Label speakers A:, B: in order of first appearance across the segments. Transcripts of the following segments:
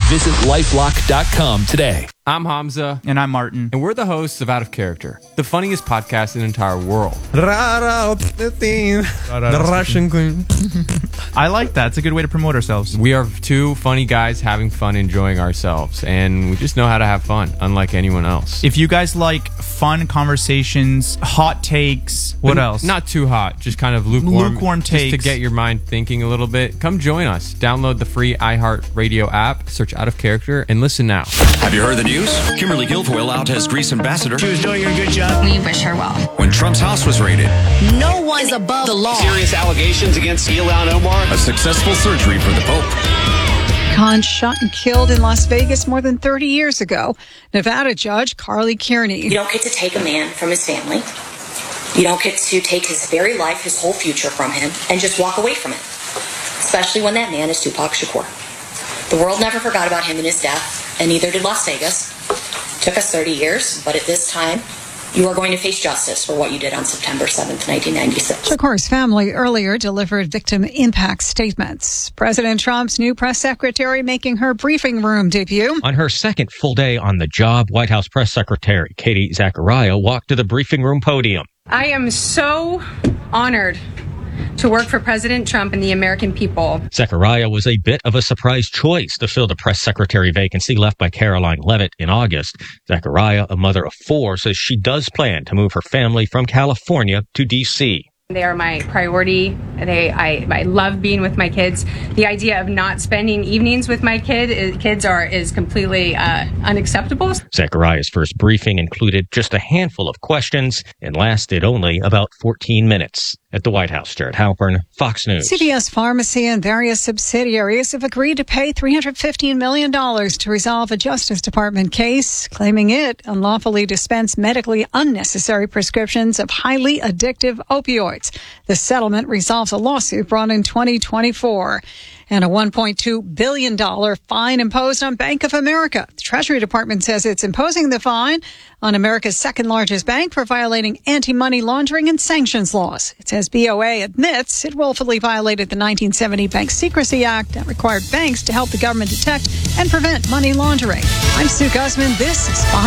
A: Visit LifeLock.com today.
B: I'm Hamza.
C: And I'm Martin.
B: And we're the hosts of Out of Character, the funniest podcast in the entire world.
D: The Russian queen.
C: I like that. It's a good way to promote ourselves.
B: We are two funny guys having fun, enjoying ourselves, and we just know how to have fun, unlike anyone else.
C: If you guys like fun conversations, hot takes, what else?
B: Not too hot, just kind of lukewarm
C: takes.
B: Just to get your mind thinking a little bit. Come join us. Download the free iHeartRadio app, search Out of Character, and listen now.
E: Have you heard the news? Kimberly Guilfoyle out as Greece ambassador.
F: She was doing a good job.
G: We wish her well.
E: When Trump's house was raided.
G: No one is above the law.
F: Serious allegations against Ilhan Omar.
E: A successful surgery for the Pope.
H: Khan shot and killed in Las Vegas more than 30 years ago. Nevada judge Carly Kearney.
I: You don't get to take a man from his family. You don't get to take his very life, his whole future from him, and just walk away from it. Especially when that man is Tupac Shakur. The world never forgot about him and his death, and neither did Las Vegas. Took us 30 years, but at this time, you are going to face justice for what you did on September 7th, 1996.
H: Shakur's family earlier delivered victim impact statements. President Trump's new press secretary making her briefing room debut.
J: On her second full day on the job, White House press secretary Katie Zachariah walked to the briefing room podium.
K: I am so honored to work for President Trump and the American people.
J: Zachariah was a bit of a surprise choice to fill the press secretary vacancy left by Caroline Leavitt in August. Zachariah, a mother of four, says she does plan to move her family from California to D.C.
K: They are my priority. I love being with my kids. The idea of not spending evenings with my kids is completely unacceptable.
J: Zachariah's first briefing included just a handful of questions and lasted only about 14 minutes. At the White House, Jared Halpern, Fox News.
H: CVS Pharmacy and various subsidiaries have agreed to pay $315 million to resolve a Justice Department case claiming it unlawfully dispensed medically unnecessary prescriptions of highly addictive opioids. The settlement resolves a lawsuit brought in 2024. And a $1.2 billion fine imposed on Bank of America. The Treasury Department says it's imposing the fine on America's second largest bank for violating anti-money laundering and sanctions laws. It says BOA admits it willfully violated the 1970 Bank Secrecy Act that required banks to help the government detect and prevent money laundering. I'm Sue Guzman. This is Fox.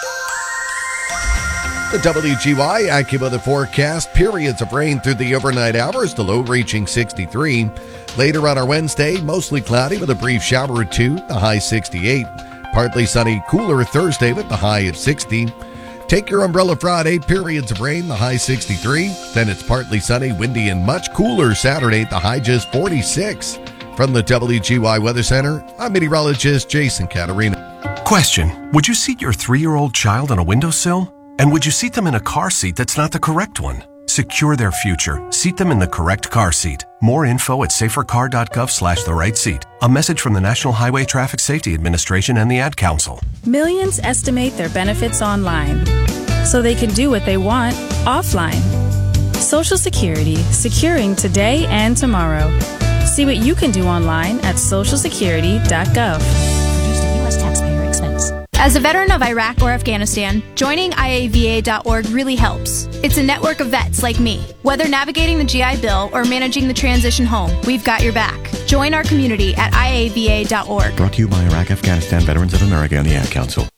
L: The WGY AccuWeather forecast, periods of rain through the overnight hours, the low reaching 63. Later on our Wednesday, mostly cloudy with a brief shower or two, the high 68. Partly sunny, cooler Thursday with the high at 60. Take your umbrella Friday, periods of rain, the high 63. Then it's partly sunny, windy, and much cooler Saturday, the high just 46. From the WGY Weather Center, I'm meteorologist Jason Caterina.
M: Question: would you seat your 3-year-old child on a windowsill? And would you seat them in a car seat that's not the correct one? Secure their future. Seat them in the correct car seat. More info at safercar.gov/the right seat. A message from the National Highway Traffic Safety Administration and the Ad Council.
N: Millions estimate their benefits online, so they can do what they want offline. Social Security, securing today and tomorrow. See what you can do online at socialsecurity.gov.
O: Produced at U.S. taxpayer expense. As a veteran of Iraq or Afghanistan, joining IAVA.org really helps. It's a network of vets like me. Whether navigating the GI Bill or managing the transition home, we've got your back. Join our community at IAVA.org.
P: Brought to you by Iraq, Afghanistan, Veterans of America, and the Ad Council.